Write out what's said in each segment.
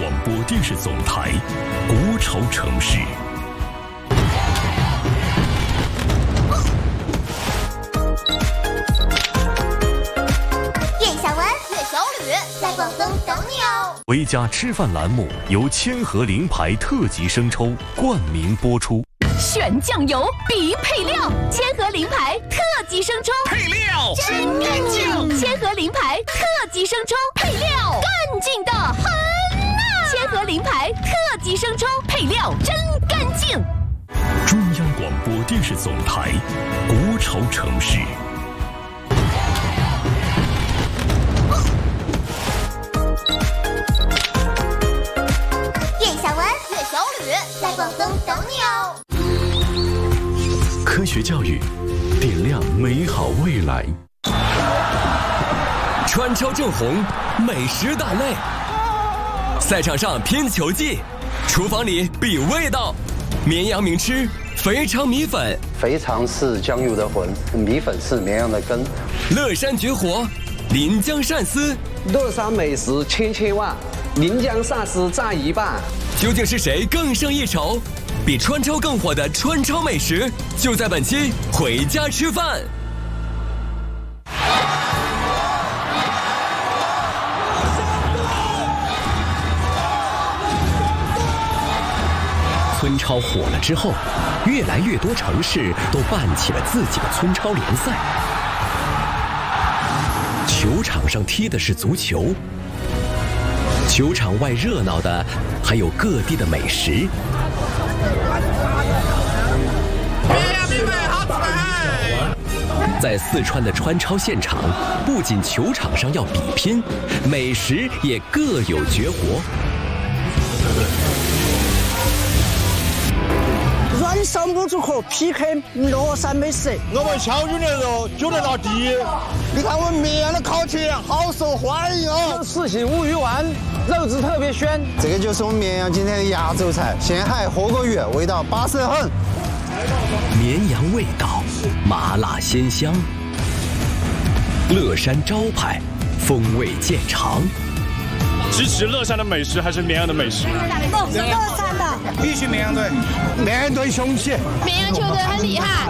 广播电视总台，国潮城市。 叶小文、岳小吕在广东等你哦。 回家吃饭栏目由千和麟牌特级生抽冠名播出。 选酱油比配料，千和麟牌特级生抽， 配料真干净。千和麟牌特级生抽，配料干净的很呐。千和麟牌特级生抽，配料真干净。 中央广播电视总台，国潮城市。 叶小文、岳小吕在广东等你哦。 科学教育，点亮美好未来。 川超正红，美食大类。赛场上拼球技，厨房里比味道。绵阳名吃肥肠米粉， 肥肠是酱油的魂，米粉是绵阳的根。 乐山绝活，临江鳝丝。 乐山美食千千万，临江鳝丝占一半。 究竟是谁更胜一筹？比川超更火的川超美食，就在本期《回家吃饭》。 村超火了之后，越来越多城市都办起了自己的村超联赛。球场上踢的是足球，球场外热闹的还有各地的美食。在四川的川超现场，不仅球场上要比拼，美食也各有绝活。 软上不足可 PK 乐山美食。 我们小军的肉就在那第一。你看我们绵阳的烤铁好受欢迎哦。 四喜乌鱼丸，肉质特别鲜。 这个就是我们绵阳今天的压轴菜，咸海火锅鱼，味道巴适得很。 绵阳味道，麻辣鲜香。乐山招牌，风味渐长。 支持乐山的美食还是绵阳的美食？ 乐山的， 必须绵阳队，绵阳队雄起。 绵阳球队很厉害。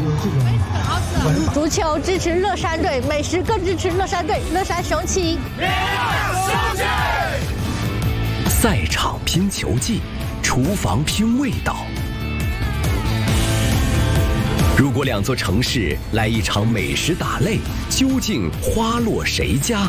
足球支持乐山队，美食更支持乐山队，乐山雄起。 绵阳雄起！ 赛场拼球技，厨房拼味道。如果两座城市来一场美食打擂，究竟花落谁家？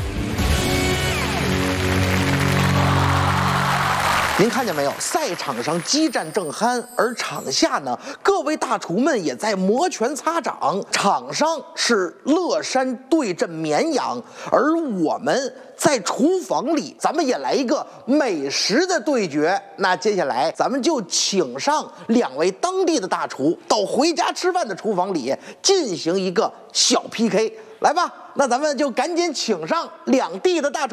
您看见没有？赛场上激战正酣，而场下呢，各位大厨们也在摩拳擦掌。场上是乐山对阵绵阳，而我们在厨房里，咱们也来一个美食的对决。那接下来，咱们就请上两位当地的大厨到回家吃饭的厨房里进行一个小 PK。来吧，那咱们就赶紧请上两地的大厨。